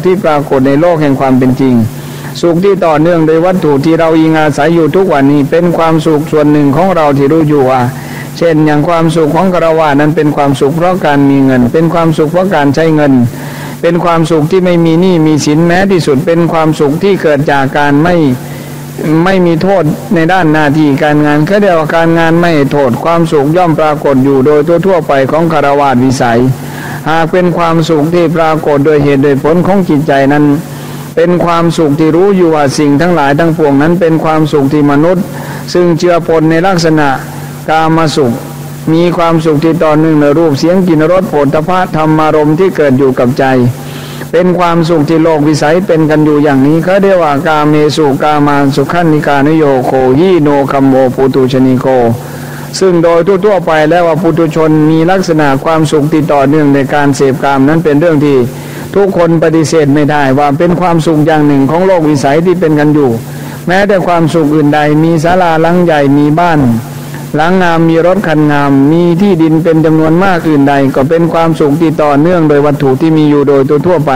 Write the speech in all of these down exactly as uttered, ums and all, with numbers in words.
ที่ปรากฏในโลกแห่งความเป็นจริงสุขที่ต่อเนื่องโดยวัตถุที่เราอิงอาศัยอยู่ทุกวันนี้เป็นความสุขส่วนหนึ่งของเราที่รู้อยู่ว่าเช่นอย่างความสุขของคฤหัสถ์นั้นเป็นความสุขเพราะการมีเงินเป็นความสุขเพราะการใช้เงินเป็นความสุขที่ไม่มีหนี้มีสินแม้ที่สุดเป็นความสุขที่เกิดจากการไม่ไม่มีโทษในด้านหน้าที่การงานแค่เดียวกับการงานไม่โทษความสุขย่อมปรากฏอยู่โดยทั่วๆไปของคฤหัสถ์วิสัยหากเป็นความสุขที่ปรากฏโดยเหตุโดยผลของจิตใจนั้นเป็นความสุขที่รู้อยู่ว่าสิ่งทั้งหลายทั้งปวงนั้นเป็นความสุขที่มนุษย์ซึ่งเจือปนในลักษณะกามสุขมีความสุขที่ต่อเนื่องในรูปเสียงกลิ่นรสโผฏฐัพพะธรรมารมณ์ที่เกิดอยู่กับใจเป็นความสุขที่โลกวิสัยเป็นกันอยู่อย่างนี้เขาเรียกว่ากาเมสุกามานสุขันนิกานโยโคหิโนคัมโมปุตุชนิโกซึ่งโดยทั่วๆไปแล้วว่าปุถุชนมีลักษณะความสุขที่ต่อเนื่องในการเสพกามนั้นเป็นเรื่องที่ทุกคนปฏิเสธไม่ได้ว่าเป็นความสุขอย่างหนึ่งของโลกวิสัยที่เป็นกันอยู่แม้แต่ความสุขอื่นใดมีศาลาหลังใหญ่มีบ้านหลังงามมีรถคันงามมีที่ดินเป็นจำนวนมากอื่นใดก็เป็นความสุขที่ต่อเนื่องโดยวัตถุที่มีอยู่โดยทั่วไป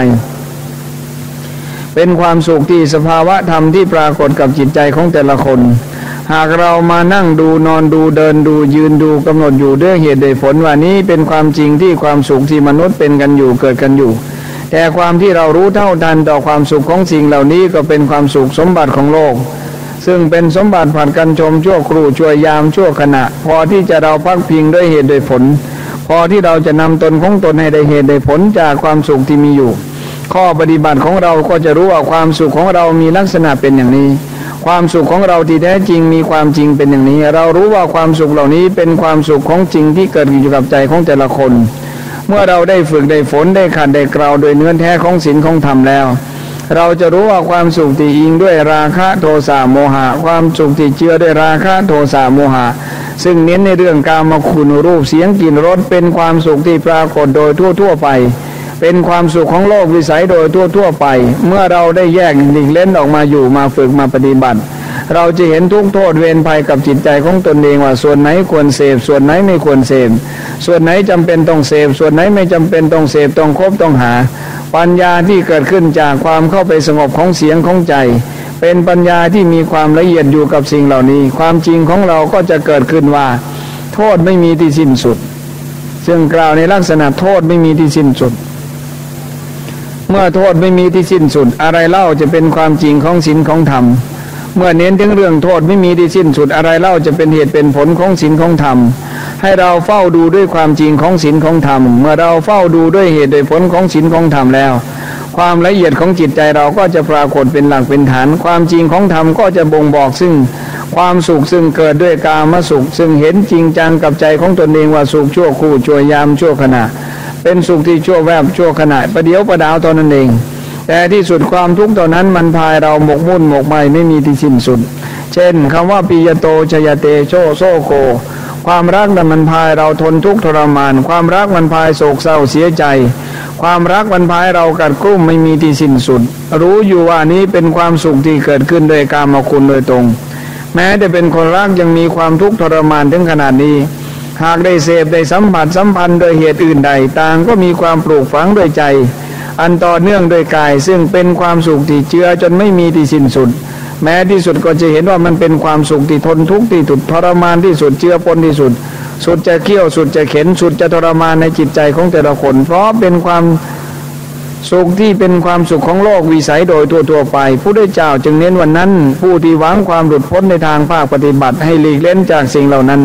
เป็นความสุขที่สภาวะธรรมที่ปรากฏกับจิตใจของแต่ละคนหากเรามานั่งดูนอนดูเดินดูยืนดูกำหนดอยู่ด้วยเหตุด้วยผลว่านี้เป็นความจริงที่ความสุขที่มนุษย์เป็นกันอยู่เกิดกันอยู่แต่ความที่เรารู้เท่าทันต่อความสุขของสิ่งเหล่านี้ก็เป็นความสุขสมบัติของโลกซึ่งเป็นสมบัติผัดกันชมชั่วครู่ชั่วยามชั่วขณะพอที่จะเราพักพิงด้วยเหตุด้วยผลพอที่เราจะนำตนของตนให้ได้เหตุได้ผลจากความสุขที่มีอยู่ข้อปฏิบัติของเราก็จะรู้ว่าความสุขของเรามีลักษณะเป็นอย่างนี้ความสุขของเราที่แท้จริงมีความจริงเป็นอย่างนี้เรารู้ว่าความสุขเหล่านี้เป็นความสุขของจริงที่เกิดอยู่กับใจของแต่ละคนเมื่อเราได้ฝึกได้ฝนได้ขัดได้กล่าวโดยเนื้อแท้ของศีลของธรรมแล้วเราจะรู้ว่าความสุขที่อิงด้วยราคะโทสะโมหะความสุขที่เจือด้วยราคะโทสะโมหะซึ่งเน้นในเรื่องกามคุณรูปเสียงกลิ่นรสเป็นความสุขที่ปรากฏโดยทั่วๆไปเป็นความสุขของโลกวิสัยโดยทั่วๆไปเมื่อเราได้แยกหลีกเล่นออกมาอยู่มาฝึกมาปฏิบัติเราจะเห็นทุกโทษเวรภัยกับจิตใจของตนเองว่าส่วนไหนควรเสพส่วนไหนไม่ควรเสพส่วนไหนจำเป็นต้องเสพส่วนไหนไม่จำเป็นต้องเสพต้องคบต้องหาปัญญาที่เกิดขึ้นจากความเข้าไปสงบของเสียงของใจเป็นปัญญาที่มีความละเอียดอยู่กับสิ่งเหล่านี้ความจริงของเราก็จะเกิดขึ้นว่าโทษไม่มีที่สิ้นสุดซึ่งกล่าวในลักษณะโทษไม่มีที่สิ้นสุดเมื่อโทษไม่มีที่สิ้นสุดอะไรเล่าจะเป็นความจริงของศีลของธรรมเมื่อเน้นถึงเรื่องโทษไม่มีที่สิ้นสุดอะไรเล่าจะเป็นเหตุเป็นผลของศีลของธรรมให้เราเฝ้าดูด้วยความจริงของศีลของธรรมเมื่อเราเฝ้าดูด้วยเหตุด้วยผลของศีลของธรรมแล้วความละเอียดของจิตใจเราก็จะปรากฏเป็นหลักเป็นฐานความจริงของธรรมก็จะบ่งบอกซึ่งความสุขซึ่งเกิดด้วยกามสุขซึ่งเห็นจริงจังกับใจของตนเองว่าสุขชั่วครู่ชั่วยามชั่วขณะเป็นสุขที่ชั่วแวบชั่วขณะประเดี๋ยวประดาวตอนนั้นเองแต่ที่สุดความทุกข์ตอนนั้นมันพายเราหมกมุ่นหมกไหมไม่มีที่สิ้นสุดเช่นคำว่าปิยโตชยเตโชโซโคความรักนั้นมันพายเราทนทุกข์ทรมานความรักมันพายโศกเศร้าเสียใจความรักมันพายเรากัดกลุ้มไม่มีที่สิ้นสุดรู้อยู่ว่านี้เป็นความสุขที่เกิดขึ้นโดยกามคุณโดยตรงแม้แต่เป็นคนรักยังมีความทุกข์ทรมานถึงขนาดนี้หากได้เสพได้สัมผัสสัมพันธ์โดยเหตุอื่นใดต่างก็มีความปลูกฝังด้วยใจอันต่อเนื่องโดยกายซึ่งเป็นความสุขที่เจือจนไม่มีที่สิ้นสุดแม้ที่สุดก็จะเห็นว่ามันเป็นความสุขที่ทนทุกข์ที่สุดทรมานที่สุดเจือปนที่สุดสุดจะเคี่ยวสุดจะเข็นสุดจะทรมานในจิตใจของแต่ละคนเพราะเป็นความสุขที่เป็นความสุขของโลกวิสัยโดยทั่วๆไปผู้ได้เจ้าจึงเน้นวันนั้นผู้ที่หวังความหลุดพ้นในทางภาคปฏิบัติให้หลีกเล่นจากสิ่งเหล่านั้น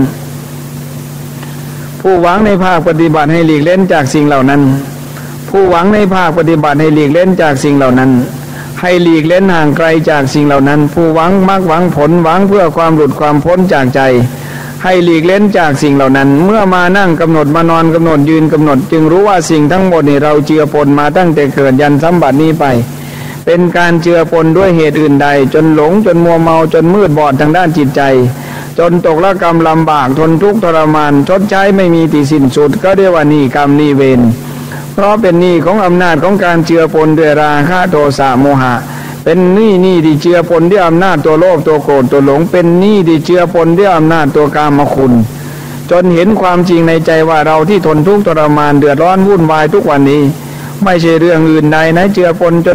ผู้หวังในภาคปฏิบัติให้หลีกเล่นจากสิ่งเหล่านั้นผู้หวังในภาคปฏิบัติให้หลีกเล่นจากสิ่งเหล่านั้นให้หลีกเล่นห่างไกลจากสิ่งเหล่านั้นผู้หวังมรรคหวังผลหวังเพื่อความหลุดความพ้นจากใจให้หลีกเล่นจากสิ่งเหล่านั้นเมื่อมานั่งกำหนดมานอนกำหนดยืนกำหนดจึงรู้ว่าสิ่งทั้งหมดนี้เราเจือปนมาตั้งแต่เกิดยันสัมบัตินี้ไปเป็นการเจือปนด้วยเหตุอื่นใดจนหลงจนมัวเมาจนมืดบอดทางด้านจิตใจจนตกละกรรมลำบากทนทุกข์ทรมานชดใช้ไม่มีที่สิ้นสุดก็เรียกว่านี่กรรมนี่เวรเพราะเป็นหนี้ของอำนาจของการเจือปนด้วยราคะโทสะโมหะเป็นหนี้หนี้ที่เจือปนด้วยอำนาจตัวโลภตัวโกรธตัวหลงเป็นหนี้ที่เจือปนด้วยอำนาจตัวกามคุณจนเห็นความจริงในใจว่าเราที่ทนทุกข์ทรมานเดือดร้อนวุ่นวายทุกวันนี้ไม่ใช่เรื่องอื่นใดนะเจือปนจน